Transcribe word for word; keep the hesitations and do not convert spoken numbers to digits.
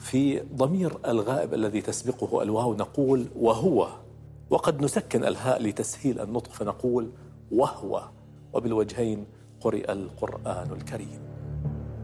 في ضمير الغائب الذي تسبقه الواو نقول وهو، وقد نسكن الهاء لتسهيل النطق فنقول وهو، وبالوجهين قرئ القرآن الكريم.